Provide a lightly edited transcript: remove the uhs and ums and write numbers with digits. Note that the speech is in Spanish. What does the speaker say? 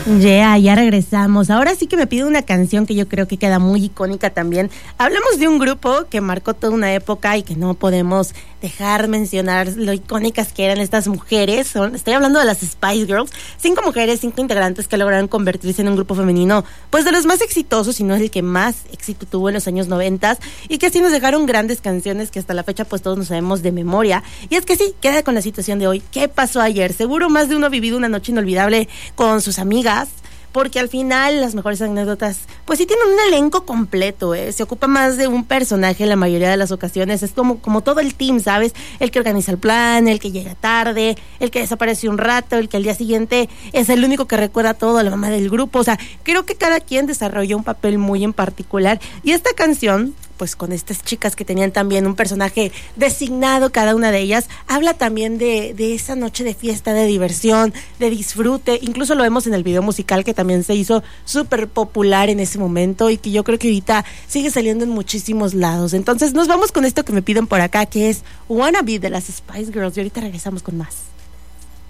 Ya regresamos. Ahora sí que me pide una canción que yo creo que queda muy icónica también. Hablamos de un grupo que marcó toda una época y que no podemos dejar mencionar lo icónicas que eran estas mujeres. Estoy hablando de las Spice Girls. 5 mujeres, 5 integrantes que lograron convertirse en un grupo femenino, pues de los más exitosos, si no es el que más éxito tuvo en los años 90, y que así nos dejaron grandes canciones que hasta la fecha pues todos nos sabemos de memoria. Y es que sí, queda con la situación de hoy. ¿Qué pasó ayer? Seguro más de uno ha vivido una noche inolvidable con sus amigas, porque al final las mejores anécdotas pues sí tienen un elenco completo, se ocupa más de un personaje en la mayoría de las ocasiones. Es como todo el team, ¿sabes? El que organiza el plan, el que llega tarde, el que desaparece un rato, el que al día siguiente es el único que recuerda todo, la mamá del grupo. O sea, creo que cada quien desarrolló un papel muy en particular, y esta canción, pues con estas chicas que tenían también un personaje designado cada una de ellas, habla también de esa noche de fiesta, de diversión, de disfrute. Incluso lo vemos en el video musical, que también se hizo súper popular en ese momento y que yo creo que ahorita sigue saliendo en muchísimos lados. Entonces nos vamos con esto que me piden por acá, que es Wanna Be de las Spice Girls, y ahorita regresamos con más.